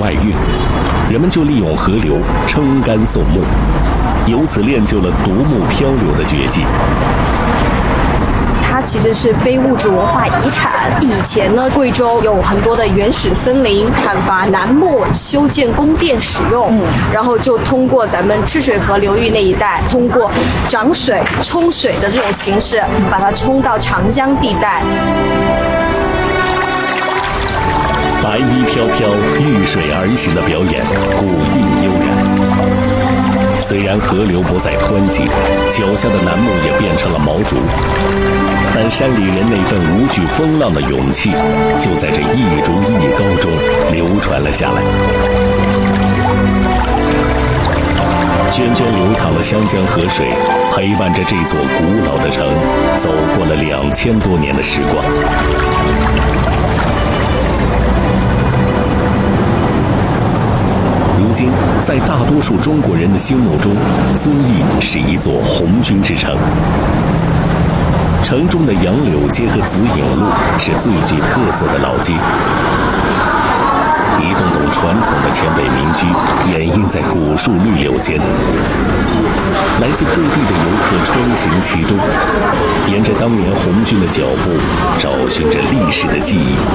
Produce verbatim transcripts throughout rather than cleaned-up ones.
外运，人们就利用河流撑竿送木，由此练就了独木漂流的绝技。 它其实是非物质文化遗产。以前呢，贵州有很多的原始森林，砍伐楠木，修建宫殿使用。嗯，然后就通过咱们赤水河流域那一带，通过涨水、冲水的这种形式，把它冲到长江地带。 白衣飘飘、遇水而行的表演，古韵悠然。虽然河流不再湍急，脚下的楠木也变成了毛竹，但山里人那份无惧风浪的勇气，就在这一竹一高中流传了下来。涓涓流淌的湘江河水，陪伴着这座古老的城，走过了两千多年的时光。如今，在大多数中国人的心目中，遵义是一座红军之城。城中的杨柳街和紫影路是最具特色的老街，一栋栋传统的黔北民居掩映在古树绿柳间。来自各地的游客穿行其中，沿着当年红军的脚步，找寻着历史的记忆。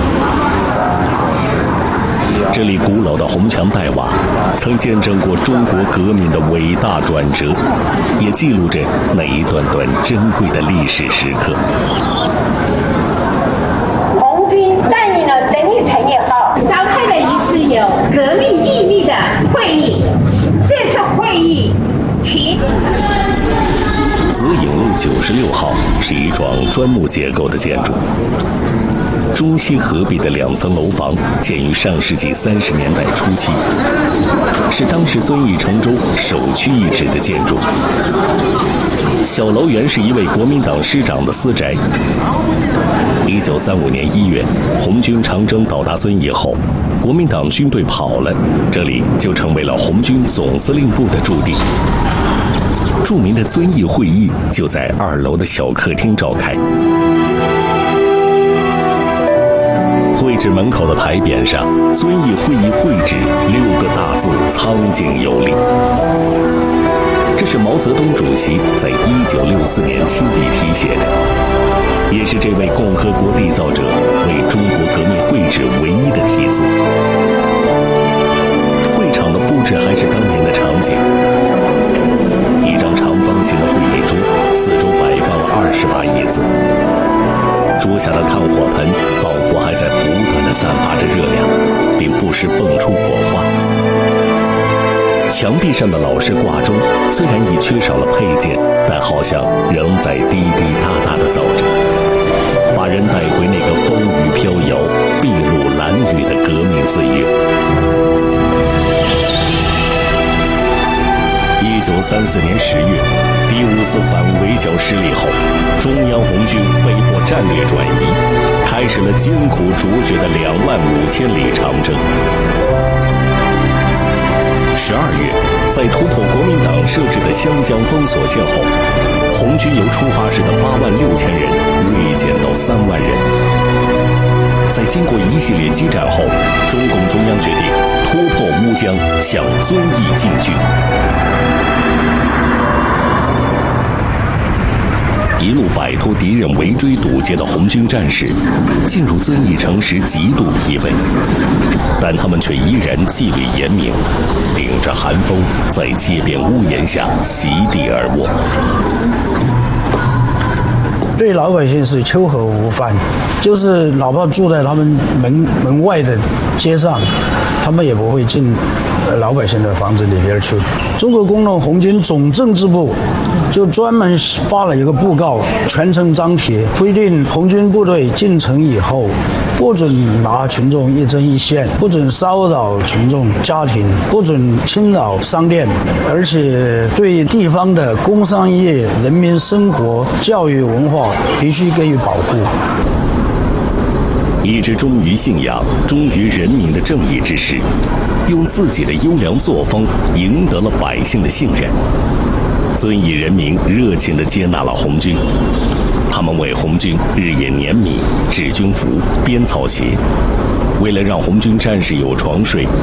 这里古老的红墙黛瓦，曾见证过中国革命的伟大转折，也记录着那一段段珍贵的历史时刻。 红军占领了遵义城以后，召开了一次有革命意义的会议。这次会议提紫影路九十六号是一幢砖木结构的建筑。中西合璧的两层楼房建于上世纪三十年代初期，是当时遵义城中首屈一指的建筑。小楼原是一位国民党师长的私宅。一九三五年一月，红军长征到达遵义后，国民党军队跑了，这里就成为了红军总司令部的驻地。著名的遵义会议就在二楼的小客厅召开。会址门口的牌匾上，遵义会议会址六个大字苍劲有力。这是毛泽东主席在一九六四年亲笔题写的，也是这位共和国缔造者为中国革命会址唯一的题字。会场的布置还是当年的场景，一张长方形的会议桌，四周摆放了二十把椅子。桌下的炭火盆仿佛还在不断地散发着热量，并不时蹦出火花。墙壁上的老式挂钟虽然已缺少了配件，但好像仍在滴滴答答地走着，把人带回那个风雨飘摇、筚路蓝缕的革命岁月。一九三四年十月，第五次反围剿失利后，中央红军被迫战略转移，开始了艰苦卓绝的两万五千里长征。十二月，在突破国民党设置的湘江封锁线后，红军由出发时的八万六千人锐减到三万人。在经过一系列激战后，中共中央决定突破乌江，向遵义进军。一路摆脱敌人围追堵截的红军战士，进入遵义城时极度疲惫，但他们却依然纪律严明，顶着寒风在街边屋檐下席地而卧。 对老百姓是秋和无饭，就是哪怕住在他们门门外的街上，他们也不会进老百姓的房子里边去。中国工农红军总政治部就专门发了一个布告，全城张贴，规定红军部队进城以后，不准拿群众一针一线，不准骚扰群众家庭，不准侵扰商店，而且对地方的工商业、人民生活、教育文化必须给予保护。 一支忠于信仰、忠于人民的正义之士，用自己的优良作风赢得了百姓的信任。遵义人民热情地接纳了红军，他们为红军日夜碾米、制军服、编草鞋。为了让红军战士有床睡、